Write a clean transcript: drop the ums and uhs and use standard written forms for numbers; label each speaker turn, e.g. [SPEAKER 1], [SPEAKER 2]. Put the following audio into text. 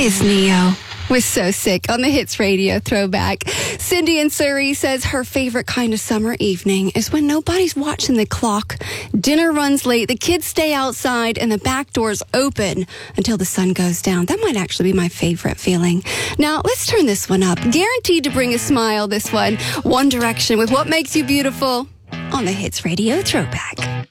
[SPEAKER 1] It's Neo. We're so sick on the Hits Radio Throwback. Cindy in Surrey says her favorite kind of summer evening is when nobody's watching the clock, dinner runs late, the kids stay outside, and the back door's open until the sun goes down. That might actually be my favorite feeling. Now, let's turn this one up. Guaranteed to bring a smile, this one. One Direction with What Makes You Beautiful on the Hits Radio Throwback.